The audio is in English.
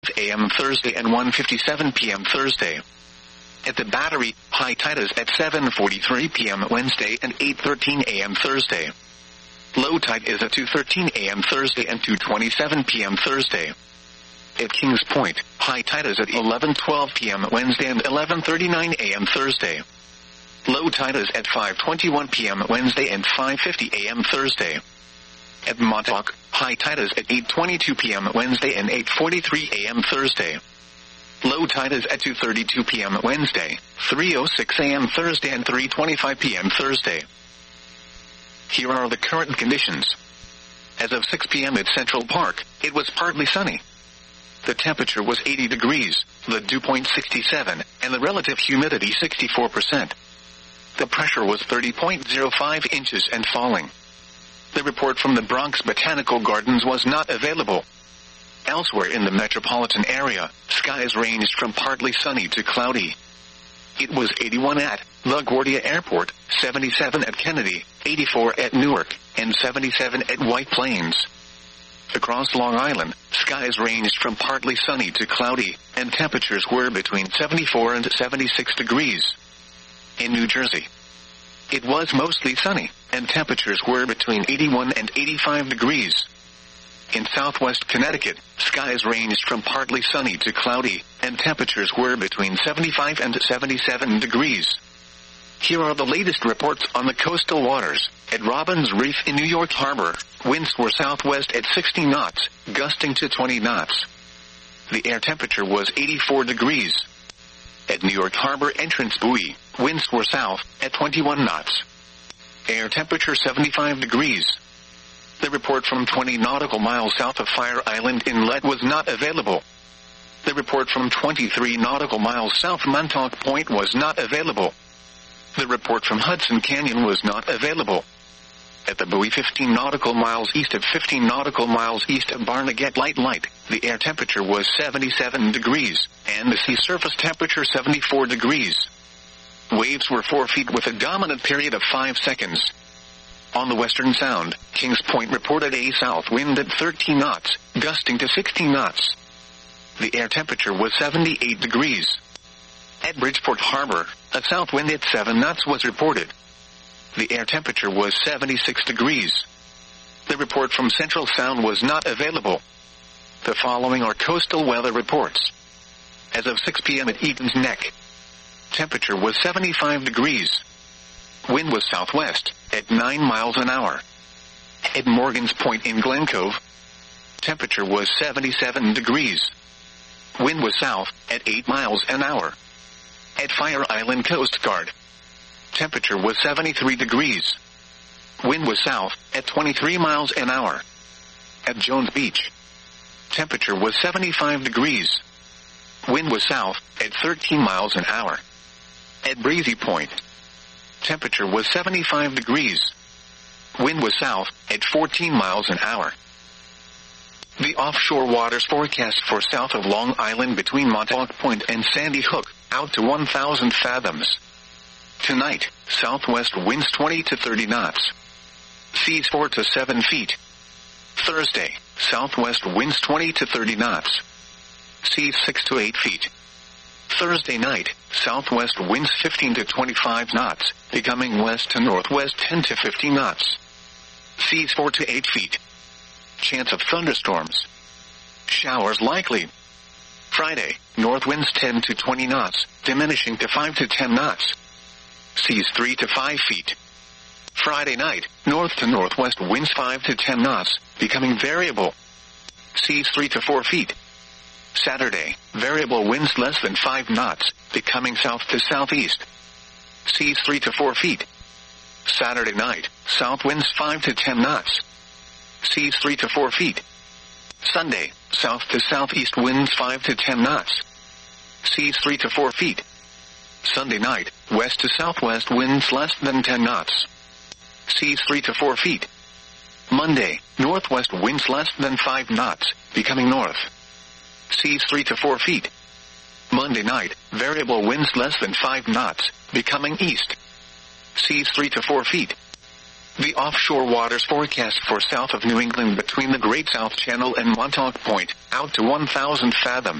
a.m. Thursday and 1:57 p.m. Thursday. At the Battery, high tide is at 7:43 p.m. Wednesday and 8:13 a.m. Thursday. Low tide is at 2:13 a.m. Thursday and 2:27 p.m. Thursday. At Kings Point, high tide is at 11:12 p.m. Wednesday and 11:39 a.m. Thursday. Low tide is at 5:21 p.m. Wednesday and 5:50 a.m. Thursday. At Montauk, high tide is at 8:22 p.m. Wednesday and 8:43 a.m. Thursday. Low tide is at 2:32 p.m. Wednesday, 3:06 a.m. Thursday and 3:25 p.m. Thursday. Here are the current conditions. As of 6 p.m. at Central Park, it was partly sunny. The temperature was 80 degrees, the dew point 67, and the relative humidity 64%. The pressure was 30.05 inches and falling. The report from the Bronx Botanical Gardens was not available. Elsewhere in the metropolitan area, skies ranged from partly sunny to cloudy. It was 81 at LaGuardia Airport, 77 at Kennedy, 84 at Newark, and 77 at White Plains. Across Long Island, skies ranged from partly sunny to cloudy, and temperatures were between 74 and 76 degrees. In New Jersey, it was mostly sunny, and temperatures were between 81 and 85 degrees. In southwest Connecticut, skies ranged from partly sunny to cloudy, and temperatures were between 75 and 77 degrees. Here are the latest reports on the coastal waters. At Robbins Reef in New York Harbor, winds were southwest at 60 knots, gusting to 20 knots. The air temperature was 84 degrees. At New York Harbor Entrance Buoy, winds were south at 21 knots. Air temperature 75 degrees. The report from 20 nautical miles south of Fire Island Inlet was not available. The report from 23 nautical miles south of Montauk Point was not available. The report from Hudson Canyon was not available. At the buoy 15 nautical miles east of 15 nautical miles east of Barnegat Light, the air temperature was 77 degrees, and the sea surface temperature 74 degrees. Waves were 4 feet with a dominant period of 5 seconds. On the Western Sound, Kings Point reported a south wind at 13 knots, gusting to 16 knots. The air temperature was 78 degrees. At Bridgeport Harbor, a south wind at 7 knots was reported. The air temperature was 76 degrees. The report from Central Sound was not available. The following are coastal weather reports. As of 6 p.m. at Eaton's Neck, temperature was 75 degrees. Wind was southwest at 9 miles an hour. At Morgan's Point in Glen Cove, temperature was 77 degrees. Wind was south at 8 miles an hour. At Fire Island Coast Guard, temperature was 73 degrees. Wind was south at 23 miles an hour. At Jones Beach, temperature was 75 degrees. Wind was south at 13 miles an hour. At Breezy Point, temperature was 75 degrees. Wind was south at 14 miles an hour. The offshore waters forecast for south of Long Island between Montauk Point and Sandy Hook, out to 1,000 fathoms. Tonight, southwest winds 20 to 30 knots. Seas 4 to 7 feet. Thursday, southwest winds 20 to 30 knots. Seas 6 to 8 feet. Thursday night, southwest winds 15 to 25 knots, becoming west to northwest 10 to 15 knots. Seas 4 to 8 feet. Chance of thunderstorms. Showers likely. Friday, north winds 10 to 20 knots, diminishing to 5 to 10 knots. Seas 3 to 5 feet. Friday night, north to northwest winds 5 to 10 knots, becoming variable. Seas 3 to 4 feet. Saturday, variable winds less than 5 knots, becoming south to southeast. Seas 3 to 4 feet. Saturday night, south winds 5 to 10 knots. Seas 3 to 4 feet. Sunday, south to southeast winds 5 to 10 knots. Seas 3 to 4 feet. Sunday night, west to southwest winds less than 10 knots. Seas 3 to 4 feet. Monday, northwest winds less than 5 knots, becoming north. Seas 3 to 4 feet. Monday night, variable winds less than 5 knots, becoming east. Seas 3 to 4 feet. The offshore waters forecast for south of New England between the Great South Channel and Montauk Point, out to 1,000 fathom.